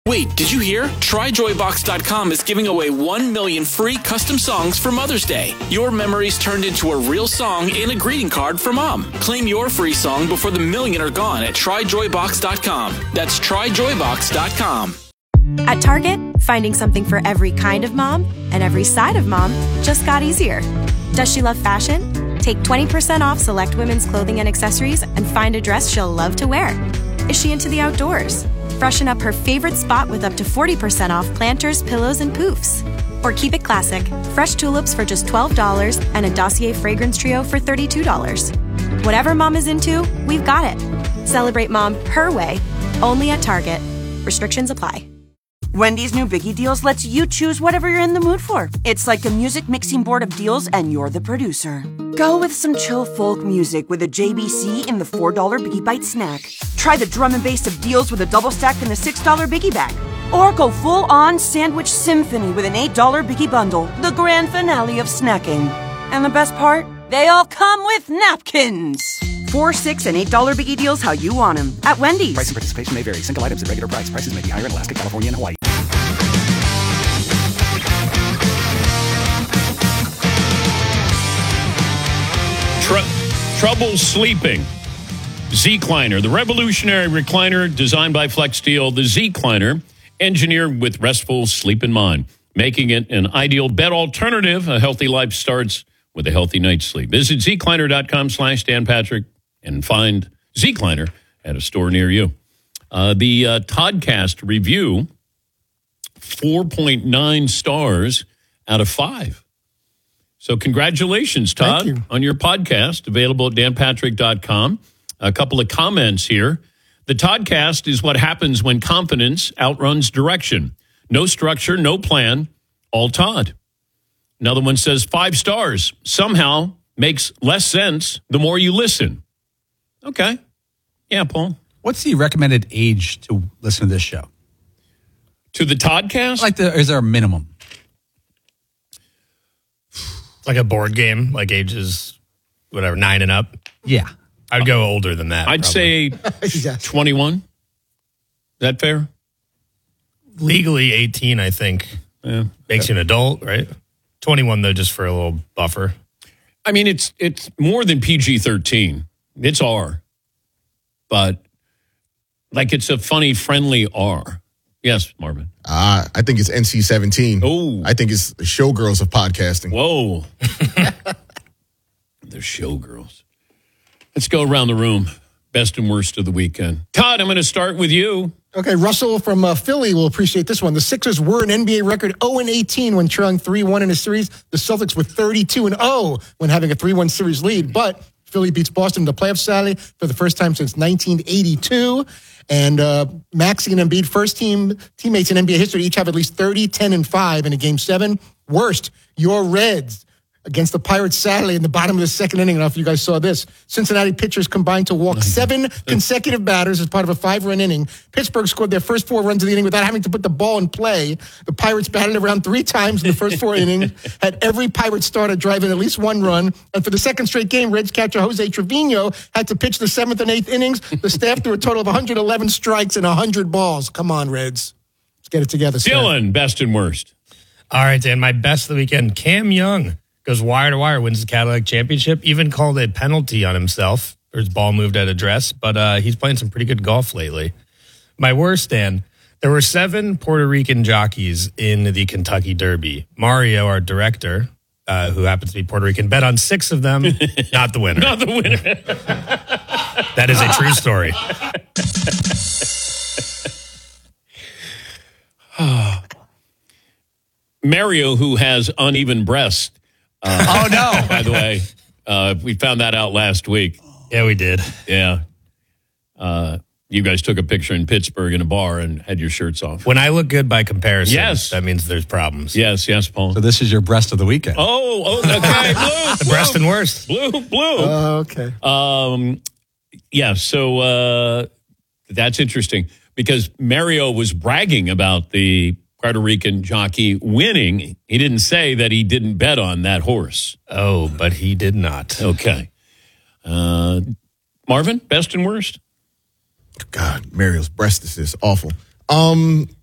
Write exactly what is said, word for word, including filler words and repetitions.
Wait, did you hear? Try Joy Box dot com is giving away one million free custom songs for Mother's Day. Your memories turned into a real song in a greeting card for Mom. Claim your free song before the million are gone at Try Joy Box dot com. That's Try Joy Box dot com. At Target, finding something for every kind of mom and every side of mom just got easier. Does she love fashion? Take twenty percent off select women's clothing and accessories and find a dress she'll love to wear. Is she into the outdoors? Freshen up her favorite spot with up to forty percent off planters, pillows, and poofs. Or keep it classic, fresh tulips for just twelve dollars and a Dossier fragrance trio for thirty-two dollars. Whatever mom is into, we've got it. Celebrate mom her way, only at Target. Restrictions apply. Wendy's new Biggie Deals lets you choose whatever you're in the mood for. It's like a music mixing board of deals, and you're the producer. Go with some chill folk music with a J B C in the four dollar Biggie Bite snack. Try the drum and bass of deals with a double stack in the six dollar Biggie Bag. Or go full-on sandwich symphony with an eight dollar Biggie Bundle, the grand finale of snacking. And the best part? They all come with napkins. Four, six, and eight dollar Biggie Deals how you want them at Wendy's. Price and participation may vary. Single items at regular price. Prices may be higher in Alaska, California, and Hawaii. Tr- trouble sleeping. Z-Cliner, the revolutionary recliner designed by FlexSteel. The Z-Cliner, engineered with restful sleep in mind, making it an ideal bed alternative. A healthy life starts with a healthy night's sleep. Visit Z-Cliner.com slash Dan Patrick and find Z-Cliner at a store near you. Uh, the uh, Toddcast review, four point nine stars out of five. So congratulations, Todd, you. on your podcast, available at Dan Patrick dot com. A couple of comments here. The Toddcast is what happens when confidence outruns direction. No structure, no plan, all Todd. Another one says five stars. Somehow makes less sense the more you listen. Okay. Yeah, Paul. What's the recommended age to listen to this show? To the Toddcast? Like, the, is there a minimum? Like a board game, like ages, whatever, nine and up. Yeah. I'd go older than that. I'd probably. say twenty-one. Is that fair? Legally eighteen, I think. Yeah. Makes you an adult, right? twenty-one, though, just for a little buffer. I mean, it's it's more than P G thirteen. It's R. But, like, it's a funny, friendly R. Yes, Marvin. Uh, I think it's N C seventeen. Oh. I think it's the showgirls of podcasting. Whoa. The showgirls. Let's go around the room. Best and worst of the weekend. Todd, I'm going to start with you. Okay, Russell from uh, Philly will appreciate this one. The Sixers were an N B A record oh and eighteen when trailing three one in a series. The Celtics were thirty-two and oh when having a three one series lead. But Philly beats Boston in the playoffs Saturday for the first time since nineteen eighty-two. And uh, Maxey and Embiid, first team teammates in N B A history, each have at least thirty, ten, and five in a game seven. Worst, your Reds against the Pirates Saturday in the bottom of the second inning. I don't know if you guys saw this. Cincinnati pitchers combined to walk seven consecutive batters as part of a five-run inning. Pittsburgh scored their first four runs of the inning without having to put the ball in play. The Pirates batted around three times in the first four innings, had every Pirate starter drive in at least one run. And for the second straight game, Reds catcher Jose Trevino had to pitch the seventh and eighth innings. The staff threw a total of one hundred eleven strikes and one hundred balls. Come on, Reds. Let's get it together. Dylan, Stan. Best and worst. All right, Dan, my best of the weekend, Cam Young. Goes wire to wire, wins the Cadillac Championship, even called a penalty on himself, or his ball moved at address, but uh, he's playing some pretty good golf lately. My worst, Dan, there were seven Puerto Rican jockeys in the Kentucky Derby. Mario, our director, uh, who happens to be Puerto Rican, bet on six of them, not the winner. Not the winner. That is a true story. Mario, who has uneven breasts. Uh, oh, no. By the way, uh, we found that out last week. Yeah, we did. Yeah. Uh, you guys took a picture in Pittsburgh in a bar and had your shirts off. When I look good by comparison, yes. that means there's problems. Yes, yes, Paul. So this is your breast of the weekend. Oh, oh okay. Blue, the blue, breast and worst. Blue, blue. Oh, okay. Um, yeah, so uh, that's interesting because Mario was bragging about the Puerto Rican jockey winning. He didn't say that he didn't bet on that horse. Oh, but he did not. Okay. Uh, Marvin, best and worst? God, Mario's breast is awful. Um,